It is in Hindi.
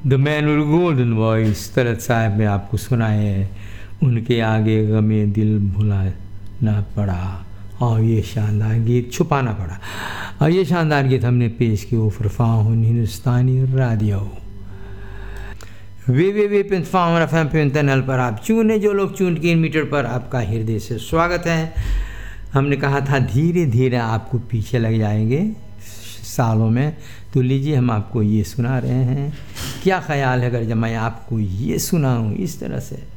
The man with golden voice Talat साहब ने आपको सुनाए हैं। उनके आगे गमे दिल भुलाना पड़ा और ये शानदार गीत छुपाना पड़ा। और ये शानदार गीत हमने पेश किया फरफाउन हिंदुस्तानी रेडियो www.FM.nl पर आप चुने जो लोग चून के मीटर पर आपका हृदय से स्वागत है। हमने कहा था धीरे धीरे आपको पीछे लग जाएंगे सालों में, तो लीजिए हम आपको ये सुना रहे हैं। क्या ख्याल है अगर जब मैं आपको ये सुनाऊँ इस तरह से।